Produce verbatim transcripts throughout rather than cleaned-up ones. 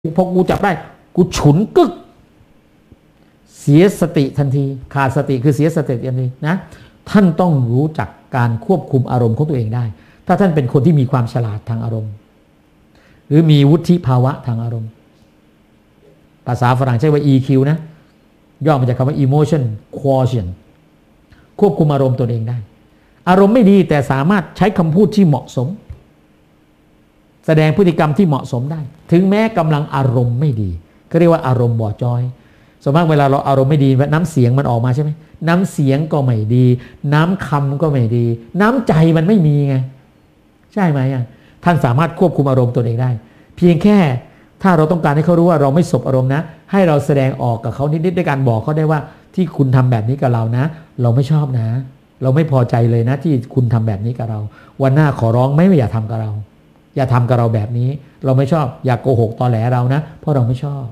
พอกูจับได้กูฉุนกึกเสียสติทันทีขาดสติคือเสียสติทันทีนะท่านต้องรู้จักการควบคุมอารมณ์ของตัวเองได้ถ้าท่านเป็นคนที่มีความฉลาดทางอารมณ์หรือมีวุฒิภาวะทางอารมณ์ภาษาฝรั่งใช้ว่า อี คิว นะย่อมาจากคำว่า emotion quotient ควบคุมอารมณ์ตัวเองได้อารมณ์ไม่ดีแต่สามารถใช้คำพูดที่เหมาะสมแสดงพฤติกรรมที่เหมาะสมได้ถึงแม้กำลังอารมณ์ไม่ดีก็เรียกว่าอารมณ์บ่อจอยส่วนมากเวลาเราอารมณ์ไม่ดีน้ำเสียงมันออกมาใช่ไหมน้ำเสียงก็ไม่ดีน้ำคำก็ไม่ดีน้ำใจมันไม่มีไงใช่ไหมท่านสามารถควบคุมอารมณ์ตัวเองได้เพียงแค่ถ้าเราต้องการให้เขารู้ว่าเราไม่สบอารมณ์นะให้เราแสดงออกกับเขานิดๆด้วยการบอกเขาได้ว่าที่คุณทำแบบนี้กับเรานะเราไม่ชอบนะเราไม่พอใจเลยนะที่คุณทำแบบนี้กับเราวันหน้าขอร้องไม่อย่าทำกับเราอย่าทำกับเราแบบนี้เราไม่ชอบอย่าโกหกตอแหลเรานะเพราะเราไม่ชอบ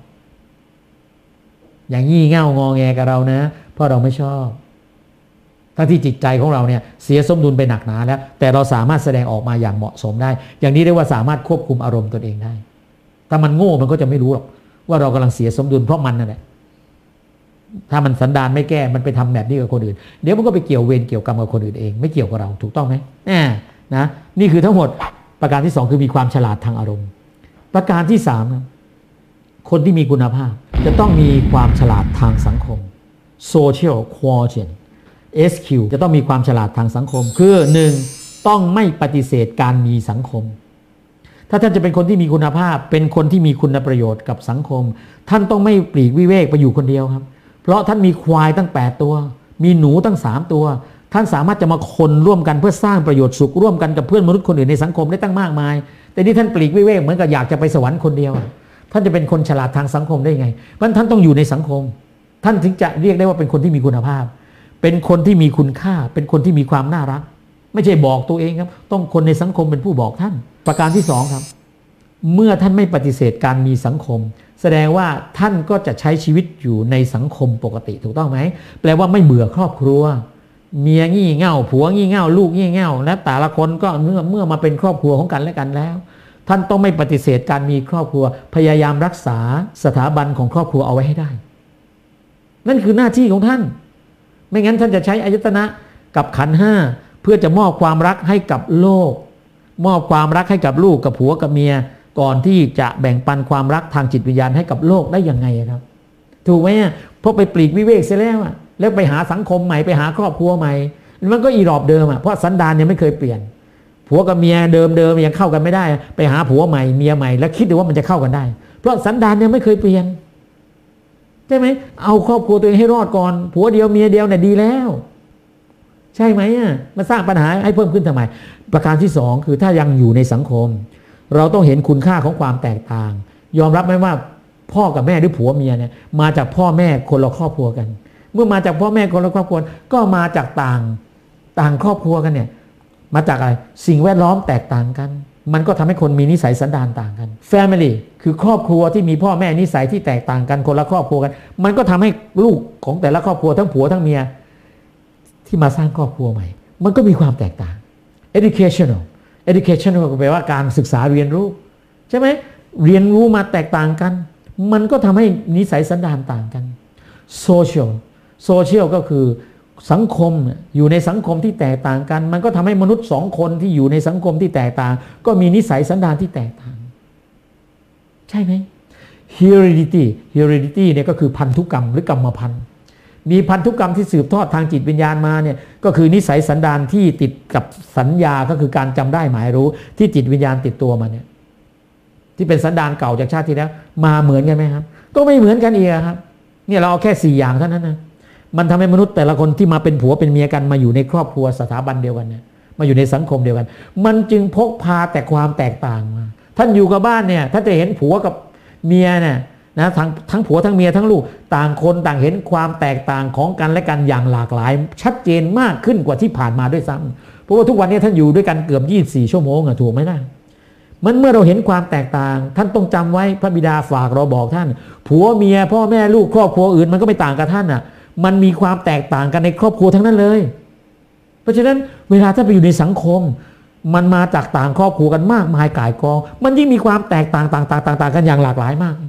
อย่างงี่เง่างอแงกับเรานะเพราะเราไม่ชอบทั้งที่จิตใจของเราเนี่ยเสียสมดุลไปหนักหนาแล้วแต่เราสามารถแสดงออกมาอย่างเหมาะสมได้อย่างนี้เรียกว่าสามารถควบคุมอารมณ์ตนเองได้ถ้ามันโง่มันก็จะไม่รู้หรอกว่าเรากำลังเสียสมดุลเพราะมันนั่นแหละถ้ามันสันดานไม่แก้มันไปทำแบบนี้กับคนอื่นเดี๋ยวมันก็ไปเกี่ยวเวรเกี่ยวกรรมกับคนอื่นเองไม่เกี่ยวกับเราถูกต้องไหมนะนี่คือทั้งหมดประการที่สองคือมีความฉลาดทางอารมณ์ประการที่สามคนที่มีคุณภาพจะต้องมีความฉลาดทางสังคม social quotient เอส คิว จะต้องมีความฉลาดทางสังคมคือหนึ่งต้องไม่ปฏิเสธการมีสังคมถ้าท่านจะเป็นคนที่มีคุณภาพเป็นคนที่มีคุณประโยชน์กับสังคมท่านต้องไม่ปลีกวิเวกไปอยู่คนเดียวครับเพราะท่านมีควายตั้งแปดตัวมีหนูตั้งสามตัวท่านสามารถจะมาคนร่วมกันเพื่อสร้างประโยชน์สุขร่วมกันกับเพื่อนมนุษย์คนอื่นในสังคมได้ตั้งมากมายแต่นี่ท่านปลีกวิเวกเหมือนกับอยากจะไปสวรรค์คนเดียวท่านจะเป็นคนฉลาดทางสังคมได้ไงเพราะท่านต้องอยู่ในสังคมท่านถึงจะเรียกได้ว่าเป็นคนที่มีคุณภาพเป็นคนที่มีคุณค่าเป็นคนที่มีความน่ารักไม่ใช่บอกตัวเองครับต้องคนในสังคมเป็นผู้บอกท่านประการที่สองครับเมื่อท่านไม่ปฏิเสธการมีสังคมแสดงว่าท่านก็จะใช้ชีวิตอยู่ในสังคมปกติถูกต้องไหมแปลว่าไม่เบื่อครอบครัวเมียงี่เง่าผัวงี่เง่าลูกงี่เง่าและแต่ละคนก็เมื่อเมื่อมาเป็นครอบครัวของกันและกันแล้วท่านต้องไม่ปฏิเสธการมีครอบครัวพยายามรักษาสถาบันของครอบครัวเอาไว้ให้ได้นั่นคือหน้าที่ของท่านไม่งั้นท่านจะใช้อายตนะกับขันธ์ห้าเพื่อจะมอบความรักให้กับโลกมอบความรักให้กับลูกกับผัวกับเมียก่อนที่จะแบ่งปันความรักทางจิตวิญญาณให้กับโลกได้ยังไงครับถูกไหมเพราะไปปลีกวิเวกเสียแล้วอะแล้วไปหาสังคมใหม่ไปหาครอบครัวใหม่มันก็อีรอบเดิมอะเพราะสันดานยังไม่เคยเปลี่ยนผัวกับเมียเดิมเดิมยังเข้ากันไม่ได้ไปหาผัวใหม่เมียใหม่แล้วคิดดูว่ามันจะเข้ากันได้เพราะสันดานยังไม่เคยเปลี่ยนใช่ไหมเอาครอบครัวตัวเองให้รอดก่อนผัวเดียวเมียเดียวเนี่ยดีแล้วใช่ไหมอ่ะมาสร้างปัญหาให้เพิ่มขึ้นทำไมประการที่สองคือถ้ายังอยู่ในสังคมเราต้องเห็นคุณค่าของความแตกต่างยอมรับไหมว่าพ่อกับแม่หรือผัวเมียเนี่ยมาจากพ่อแม่คนละครอบครัวกันเมื่อมาจากพ่อแม่คนละครอบครัวก็มาจากต่างต่างครอบครัวกันเนี่ยมาจากอะไรสิ่งแวดล้อมแตกต่างกันมันก็ทำให้คนมีนิสัยสันดานต่างกัน Family คือครอบครัวที่มีพ่อแม่นิสัยที่แตกต่างกันคนละครอบครัวกันมันก็ทำให้ลูกของแต่ละครอบครัวทั้งผัวทั้งเมียที่มาสร้างครอบครัวใหม่มันก็มีความแตกต่าง educational educational ก็แปลว่าการศึกษาเรียนรู้ใช่ไหมเรียนรู้มาแตกต่างกันมันก็ทำให้นิสัยสันดานต่างกัน social social ก็คือสังคมอยู่ในสังคมที่แตกต่างกันมันก็ทำให้มนุษย์สองคนที่อยู่ในสังคมที่แตกต่างก็มีนิสัยสันดานที่แตกต่างใช่ไหม heredity heredity เนี่ยก็คือพันธุกรรมหรือกรรมพันธุ์มีพันธุกรรมที่สืบทอดทางจิตวิญญาณมาเนี่ยก็คือนิสัยสันดานที่ติดกับสัญญาก็คือการจำได้หมายรู้ที่จิตวิญญาณติดตัวมาเนี่ยที่เป็นสันดานเก่าจากชาติที่แล้วมาเหมือนกันไหมครับก็ไม่เหมือนกันอีกครับเนี่ยเราเอาแค่สี่อย่างเท่านั้นนะมันทำให้มนุษย์แต่ละคนที่มาเป็นผัวเป็นเมียกันมาอยู่ในครอบครัวสถาบันเดียวกันเนี่ยมาอยู่ในสังคมเดียวกันมันจึงพกพาแต่ความแตกต่างมาท่านอยู่กับบ้านเนี่ยถ้าจะเห็นผัวกับเมียเนี่ยนะทั้งทั้งผัวทั้งเมียทั้งลูกต่างคนต่างเห็นความแตกต่างของกันและกันอย่างหลากหลายชัดเจนมากขึ้นกว่าที่ผ่านมาด้วยซ้ำเพราะว่าทุกวันนี้ท่านอยู่ด้วยกันเกือบยี่สิบสี่ชั่วโมงอะถูกไหมนะมันเมื่อเราเห็นความแตกต่างท่านต้องจำไว้พระบิดาฝากเราบอกท่านผัวเมียพ่อแม่ลูกครอบครัวอื่นมันก็ไม่ต่างกับท่านอะมันมีความแตกต่างกันในครอบครัวทั้งนั้นเลยเพราะฉะนั้นเวลาท่านไปอยู่ในสังคมมันมาจากต่างครอบครัวกันมากมายก่ายกองมันยิ่งมีความแตกต่างต่างต่างต่างกันอย่างหลากหลายมาก